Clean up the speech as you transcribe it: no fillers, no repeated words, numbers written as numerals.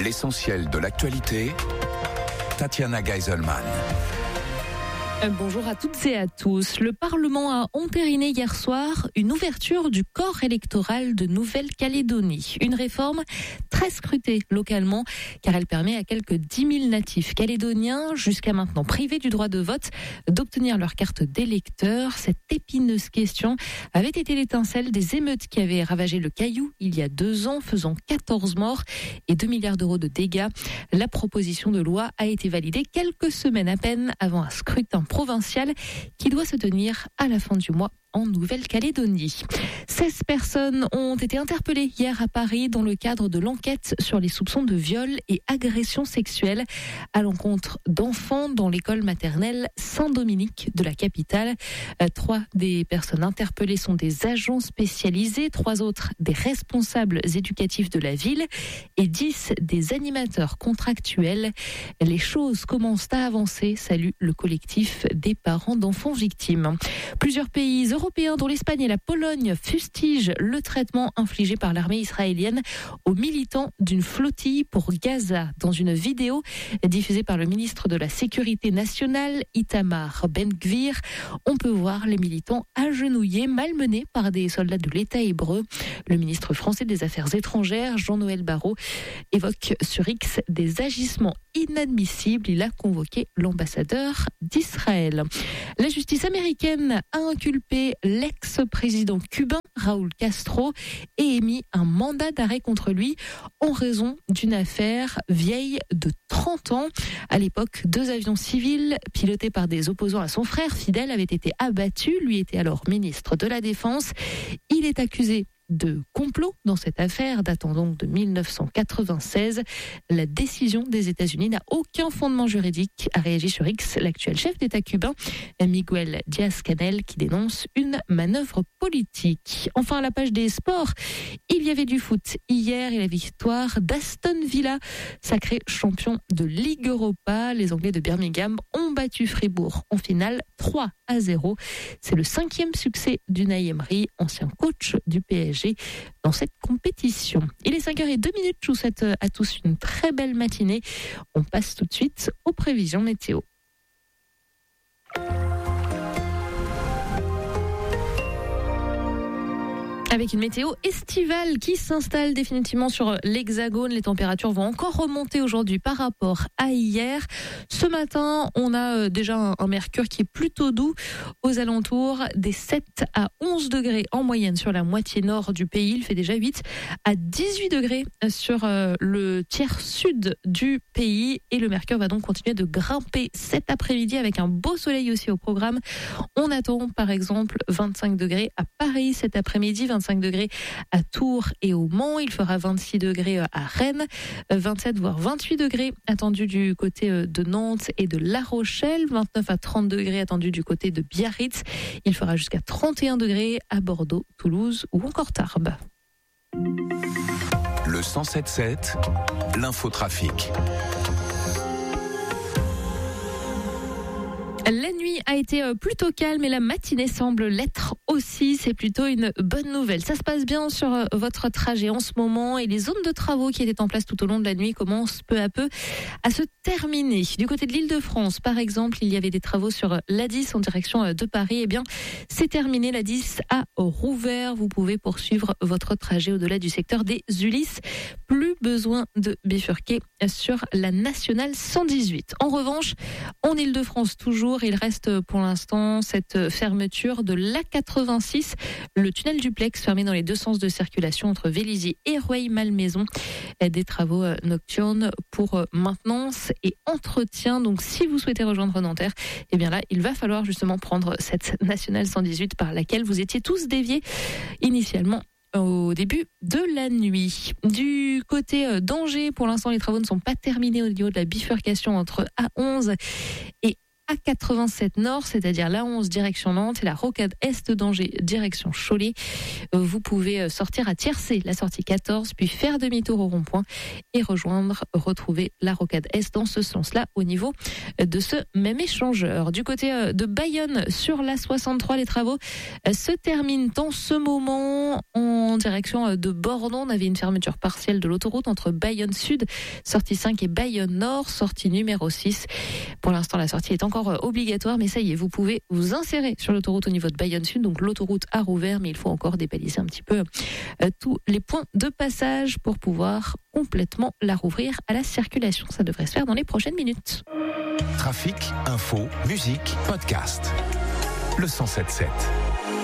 L'essentiel de l'actualité, Tatiana Geiselman. Bonjour à toutes et à tous. Le Parlement a entériné hier soir une ouverture du corps électoral de Nouvelle-Calédonie. Une réforme très scrutée localement car elle permet à quelques 10 000 natifs calédoniens, jusqu'à maintenant privés du droit de vote, d'obtenir leur carte d'électeur. Cette épineuse question avait été l'étincelle des émeutes qui avaient ravagé le Caillou il y a 2 ans, faisant 14 morts et 2 milliards d'euros de dégâts. La proposition de loi a été validée quelques semaines à peine avant un scrutin provincial qui doit se tenir à la fin du mois en Nouvelle-Calédonie. 16 personnes ont été interpellées hier à Paris dans le cadre de l'enquête sur les soupçons de viol et agression sexuelle à l'encontre d'enfants dans l'école maternelle Saint-Dominique de la capitale. 3 des personnes interpellées sont des agents spécialisés, 3 autres des responsables éducatifs de la ville et 10 des animateurs contractuels. Les choses commencent à avancer, salue le collectif des parents d'enfants victimes. Plusieurs pays européens, dont l'Espagne et la Pologne, fustigent le traitement infligé par l'armée israélienne aux militants d'une flottille pour Gaza. Dans une vidéo diffusée par le ministre de la Sécurité nationale, Itamar Ben-Gvir, on peut voir les militants agenouillés, malmenés par des soldats de l'État hébreu. Le ministre français des Affaires étrangères, Jean-Noël Barrot, évoque sur X des agissements inadmissibles. Il a convoqué l'ambassadeur d'Israël. La justice américaine a inculpé l'ex-président cubain Raúl Castro et émis un mandat d'arrêt contre lui en raison d'une affaire vieille de 30 ans. À l'époque, 2 avions civils pilotés par des opposants à son frère Fidel avaient été abattus. Lui était alors ministre de la Défense. Il est accusé de complot dans cette affaire datant donc de 1996. La décision des États-Unis n'a aucun fondement juridique, a réagi sur X l'actuel chef d'État cubain Miguel Díaz-Canel qui dénonce une manœuvre politique. Enfin, à la page des sports, il y avait du foot hier et la victoire d'Aston Villa, sacré champion de Ligue Europa. Les Anglais de Birmingham ont battu Fribourg en finale 3-0. C'est le 5e succès d'Unai Emery, ancien coach du PSG, dans cette compétition. Il est 5h02. Je vous souhaite à tous une très belle matinée. On passe tout de suite aux prévisions météo. Avec une météo estivale qui s'installe définitivement sur l'Hexagone. Les températures vont encore remonter aujourd'hui par rapport à hier. Ce matin, on a déjà un mercure qui est plutôt doux aux alentours des 7 à 11 degrés en moyenne sur la moitié nord du pays. Il fait déjà 8 à 18 degrés sur le tiers sud du pays. Et le mercure va donc continuer de grimper cet après-midi avec un beau soleil aussi au programme. On attend par exemple 25 degrés à Paris cet après-midi, 25 degrés à Tours et au Mans. Il fera 26 degrés à Rennes, 27 voire 28 degrés attendus du côté de Nantes et de La Rochelle, 29 à 30 degrés attendus du côté de Biarritz. Il fera jusqu'à 31 degrés à Bordeaux, Toulouse ou encore Tarbes. Le 107.7, l'infotrafic. La nuit a été plutôt calme et la matinée semble l'être aussi. C'est plutôt une bonne nouvelle. Ça se passe bien sur votre trajet en ce moment et les zones de travaux qui étaient en place tout au long de la nuit commencent peu à peu à se terminer. Du côté de l'Île-de-France, par exemple, il y avait des travaux sur l'A10 en direction de Paris. Eh bien, c'est terminé. L'A10 a rouvert. Vous pouvez poursuivre votre trajet au-delà du secteur des Ulysses. Plus besoin de bifurquer sur la nationale 118. En revanche, en Île-de-France toujours, il reste pour l'instant cette fermeture de l'A86, le tunnel duplex fermé dans les 2 sens de circulation entre Vélizy et Rueil-Malmaison. Des travaux nocturnes pour maintenance et entretien. Donc si vous souhaitez rejoindre Nanterre, eh bien là, il va falloir justement prendre cette nationale 118 par laquelle vous étiez tous déviés initialement au début de la nuit. Du côté d'Angers, pour l'instant, les travaux ne sont pas terminés au niveau de la bifurcation entre A11 et A87 Nord, c'est-à-dire la 11 direction Nantes et la rocade Est d'Angers direction Cholet. Vous pouvez sortir à Tiercé, la sortie 14, puis faire demi-tour au rond-point et retrouver la rocade Est dans ce sens-là au niveau de ce même échangeur. Du côté de Bayonne, sur la 63, les travaux se terminent en ce moment en direction de Bordeaux. On avait une fermeture partielle de l'autoroute entre Bayonne Sud, sortie 5, et Bayonne Nord, sortie numéro 6. Pour l'instant, la sortie est encore obligatoire, mais ça y est, vous pouvez vous insérer sur l'autoroute au niveau de Bayonne Sud. Donc l'autoroute a rouvert, mais il faut encore débaliser un petit peu tous les points de passage pour pouvoir complètement la rouvrir à la circulation. Ça devrait se faire dans les prochaines minutes. Trafic, info, musique, podcast. Le 107.7.